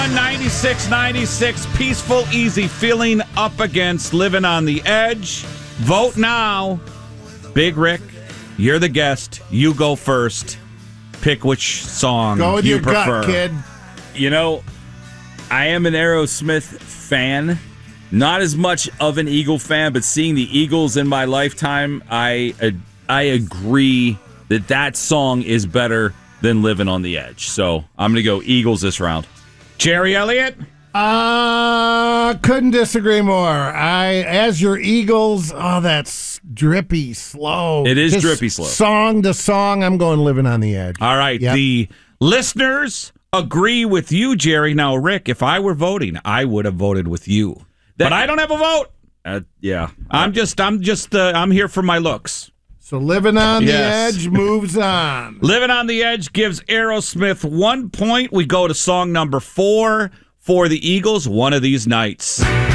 96.96, Peaceful Easy feeling up against Living on the Edge. Vote now. Big Rick, you're the guest. You go first. Pick which song go with you your prefer. gut, kid. You know, I am an Aerosmith fan. Not as much of an Eagle fan, but seeing the Eagles in my lifetime, I agree that song is better than Living on the Edge. So I'm going to go Eagles this round. Jerry Elliott? Couldn't disagree more. As your Eagles, that's drippy slow. It is Just drippy slow. Song to song, I'm going Living on the Edge. All right, Yep. The listeners agree with you, Jerry. Now, Rick, if I were voting, I would have voted with you. But I don't have a vote. Yeah. I'm here for my looks. So Living on Yes. the Edge moves on. Living on the Edge gives Aerosmith 1 point. We go to song number 4 for the Eagles, One of These Nights.